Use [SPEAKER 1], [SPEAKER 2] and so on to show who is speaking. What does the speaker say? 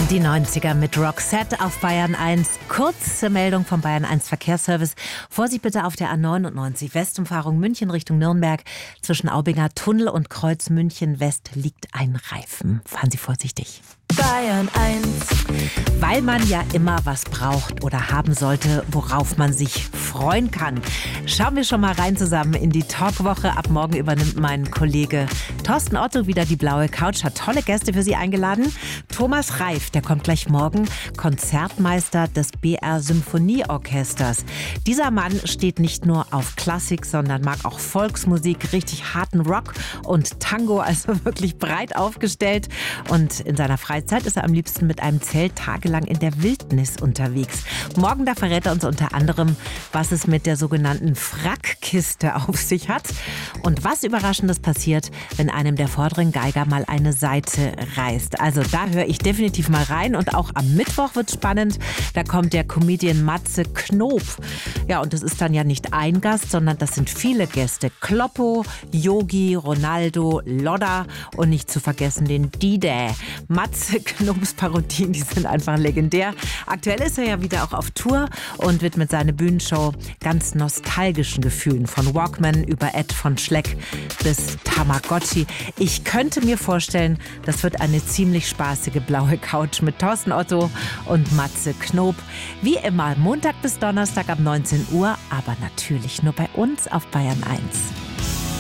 [SPEAKER 1] Die 90er mit Roxette auf Bayern 1. Kurze Meldung vom Bayern 1 Verkehrsservice. Vorsicht bitte auf der A99 Westumfahrung München Richtung Nürnberg. Zwischen Aubinger Tunnel und Kreuz München West liegt ein Reifen. Fahren Sie vorsichtig.
[SPEAKER 2] Bayern 1.
[SPEAKER 1] Weil man ja immer was braucht oder haben sollte, worauf man sich freuen kann. Schauen wir schon mal rein zusammen in die Talkwoche. Ab morgen übernimmt mein Kollege Thorsten Otto wieder die blaue Couch, hat tolle Gäste für Sie eingeladen. Thomas Reif, der kommt gleich morgen, Konzertmeister des BR Symphonieorchesters. Dieser Mann steht nicht nur auf Klassik, sondern mag auch Volksmusik, richtig harten Rock und Tango, also wirklich breit aufgestellt. Und in seiner Freizeit ist er am liebsten mit einem Zelt tagelang in der Wildnis unterwegs. Morgen, da verrät er uns unter anderem, was es mit der sogenannten Frackkiste auf sich hat und was Überraschendes passiert, wenn einem der vorderen Geiger mal eine Saite reißt. Also da höre ich definitiv mal rein, und auch am Mittwoch wird spannend. Da kommt der Comedian Matze Knob. Ja, und das ist dann ja nicht ein Gast, sondern das sind viele Gäste. Kloppo, Yogi, Ronaldo, Lodda und nicht zu vergessen den D-Day. Matze Knobs Parodien, die sind einfach legendär. Aktuell ist er ja wieder auch auf Tour und widmet seine Bühnenshow ganz nostalgischen Gefühlen. Von Walkman über Ed von Schleck bis Tamagotchi. Ich könnte mir vorstellen, das wird eine ziemlich spaßige blaue Couch mit Thorsten Otto und Matze Knob. Wie immer, Montag bis Donnerstag ab 19 Uhr, aber natürlich nur bei uns auf Bayern 1.